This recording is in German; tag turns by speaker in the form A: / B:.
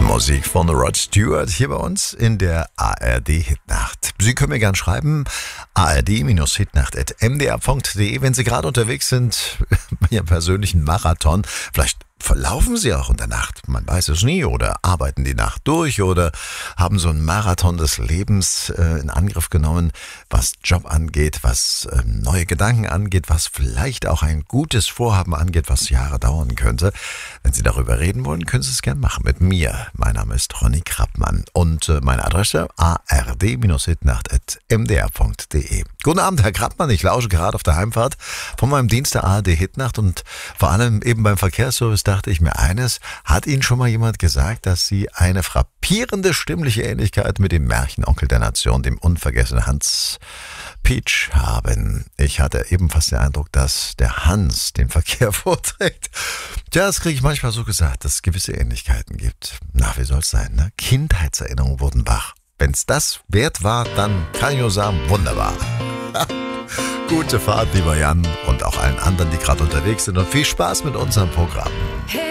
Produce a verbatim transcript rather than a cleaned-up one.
A: Musik von Rod Stewart hier bei uns in der A R D-Hitnacht. Sie können mir gern schreiben, a r d Hitnacht at m d r punkt d e, wenn Sie gerade unterwegs sind bei Ihrem persönlichen Marathon. Vielleicht verlaufen Sie auch in der Nacht, man weiß es nie, oder arbeiten die Nacht durch oder haben so einen Marathon des Lebens äh, in Angriff genommen, was Job angeht, was äh, neue Gedanken angeht, was vielleicht auch ein gutes Vorhaben angeht, was Jahre dauern könnte. Wenn Sie darüber reden wollen, können Sie es gerne machen mit mir. Mein Name ist Ronny Krappmann und äh, meine Adresse a r d Hitnacht at m d r punkt d e. Guten Abend, Herr Krappmann, ich lausche gerade auf der Heimfahrt von meinem Dienst der A R D Hitnacht und vor allem eben beim Verkehrsservice dachte ich mir eines, hat Ihnen schon mal jemand gesagt, dass Sie eine frappierende stimmliche Ähnlichkeit mit dem Märchenonkel der Nation, dem unvergessenen Hans Pietsch, haben? Ich hatte ebenfalls den Eindruck, dass der Hans den Verkehr vorträgt. Tja, das kriege ich manchmal so gesagt, dass es gewisse Ähnlichkeiten gibt. Na, wie soll es sein, ne? Kindheitserinnerungen wurden wach. Wenn es das wert war, dann kann ich nur sagen, wunderbar. Gute Fahrt, lieber Jan, und auch allen anderen, die gerade unterwegs sind, und viel Spaß mit unserem Programm.